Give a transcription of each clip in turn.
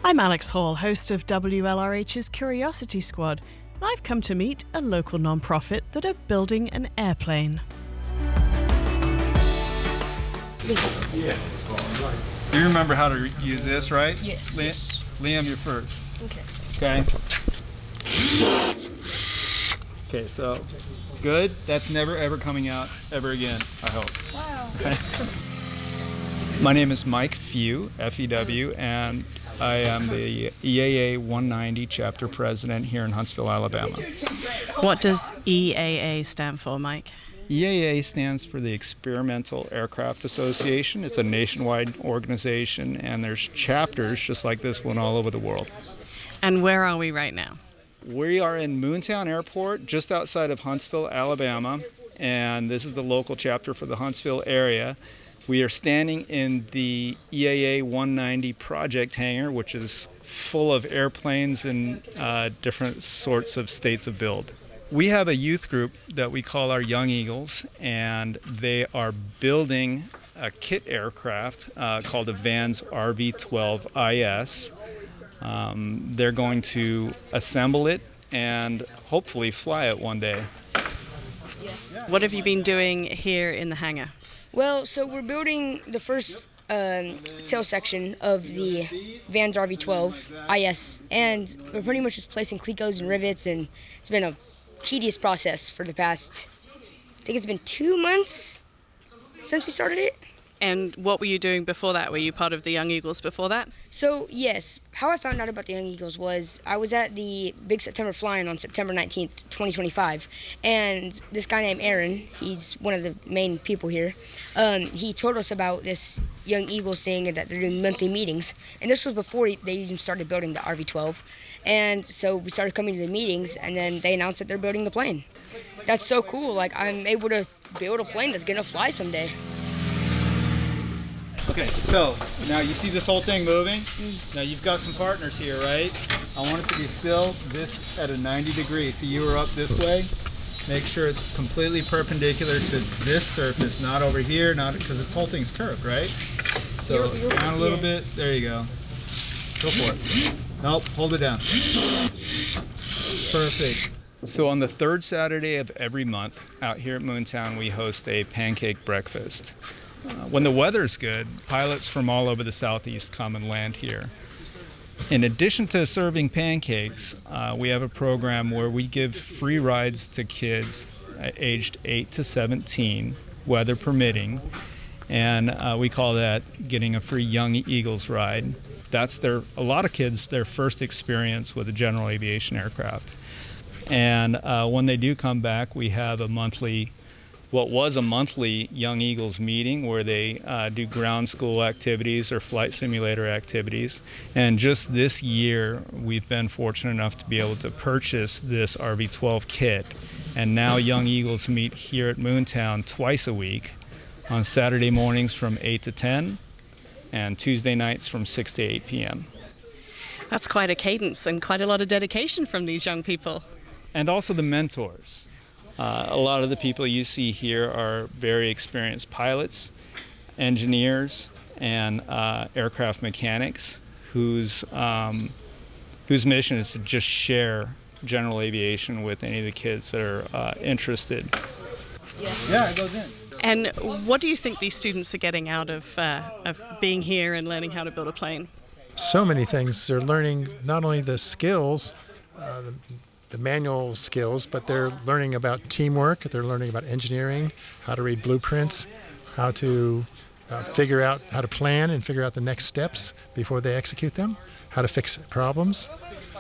I'm Alex Hall, host of WLRH's Curiosity Squad, and I've come to meet a local non-profit that are building an airplane. You remember how to use this, right? Yes. Liam, you're first. Okay. Okay, so good. That's never ever coming out ever again, I hope. Wow. Okay. My name is Mike Few, F-E-W, and I am the EAA 190 chapter president here in Huntsville, Alabama. What does EAA stand for, Mike? EAA stands for the Experimental Aircraft Association. It's a nationwide organization, and there's chapters just like this one all over the world. And where are we right now? We are in Moontown Airport, just outside of Huntsville, Alabama, and this is the local chapter for the Huntsville area. We are standing in the EAA 190 project hangar, which is full of airplanes in different sorts of states of build. We have a youth group that we call our Young Eagles, and they are building a kit aircraft called the Vans RV-12IS. They're going to assemble it and hopefully fly it one day. What have you been doing here in the hangar? Well, so we're building the first tail section of the Vans RV-12 IS, and we're pretty much just placing clecos and rivets, and it's been a tedious process for the past, I think it's been 2 months since we started it. And what were you doing before that? Were you part of the Young Eagles before that? So, yes, how I found out about the Young Eagles was I was at the Big September Flying on September 19th, 2025, and this guy named Aaron, he's one of the main people here, he told us about this Young Eagles thing and that they're doing monthly meetings, and this was before they even started building the RV-12, and so we started coming to the meetings, and then they announced that they're building the plane. That's so cool, like I'm able to build a plane that's gonna fly someday. Okay, so now you see this whole thing moving? Now you've got some partners here, right? I want it to be still this at a 90 degrees. So you are up this way. Make sure it's completely perpendicular to this surface, not over here, not because this whole thing's curved, right? So down a little bit. There you go. Go for it. Nope, hold it down. Perfect. So on the third Saturday of every month out here at Moontown, we host a pancake breakfast. When the weather's good, pilots from all over the Southeast come and land here. In addition to serving pancakes, we have a program where we give free rides to kids aged 8 to 17, weather permitting, and we call that getting a free Young Eagles ride. That's a lot of kids, their first experience with a general aviation aircraft. And when they do come back, we have what was a monthly Young Eagles meeting where they do ground school activities or flight simulator activities. And just this year, we've been fortunate enough to be able to purchase this RV-12 kit. And now Young Eagles meet here at Moontown twice a week, on Saturday mornings from 8 to 10, and Tuesday nights from 6 to 8 p.m. That's quite a cadence and quite a lot of dedication from these young people. And also the mentors. A lot of the people you see here are very experienced pilots, engineers, and aircraft mechanics whose mission is to just share general aviation with any of the kids that are interested. Yeah, it goes in. And what do you think these students are getting out of being here and learning how to build a plane? So many things. They're learning not only the skills, the manual skills, but they're learning about teamwork, they're learning about engineering, how to read blueprints, how to figure out how to plan and figure out the next steps before they execute them, how to fix problems.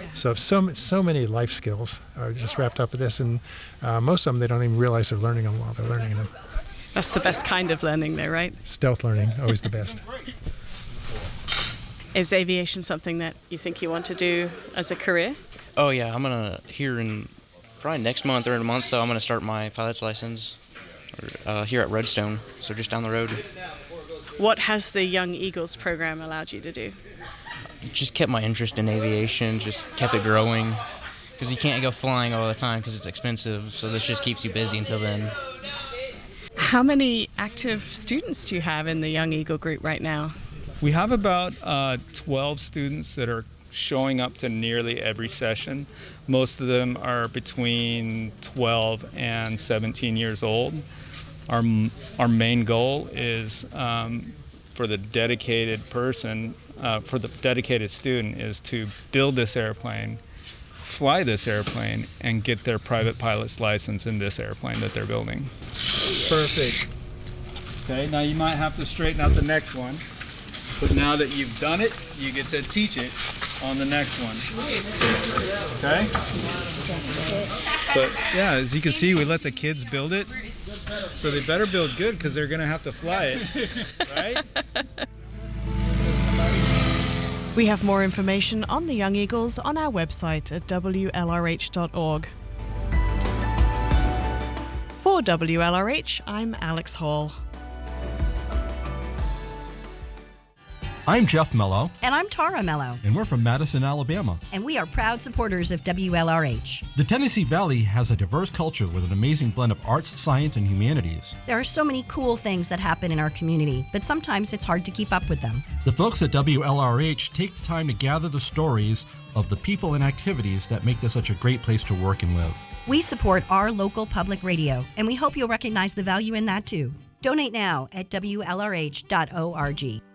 So many life skills are just wrapped up with this, and most of them they don't even realize they're learning them while they're learning them. That's the best kind of learning though, right? Stealth learning, always the best. Is aviation something that you think you want to do as a career? Oh yeah, I'm gonna here in probably next month or in a month, so I'm gonna start my pilot's license here at Redstone, so just down the road. What has the Young Eagles program allowed you to do? Just kept my interest in aviation, just kept it growing, because you can't go flying all the time because it's expensive, so this just keeps you busy until then. How many active students do you have in the Young Eagle group right now? We have about 12 students that are showing up to nearly every session. Most of them are between 12 and 17 years old. Our main goal is for the dedicated person, for the dedicated student, is to build this airplane, fly this airplane, and get their private pilot's license in this airplane that they're building. Perfect. Okay, now you might have to straighten out the next one, but now that you've done it, you get to teach it on the next one. Okay? But yeah, as you can see, we let the kids build it, so they better build good because they're going to have to fly it, right? We have more information on the Young Eagles on our website at WLRH.org. For WLRH, I'm Alex Hall. I'm Jeff Mello. And I'm Tara Mello. And we're from Madison, Alabama. And we are proud supporters of WLRH. The Tennessee Valley has a diverse culture with an amazing blend of arts, science, and humanities. There are so many cool things that happen in our community, but sometimes it's hard to keep up with them. The folks at WLRH take the time to gather the stories of the people and activities that make this such a great place to work and live. We support our local public radio, and we hope you'll recognize the value in that too. Donate now at WLRH.org.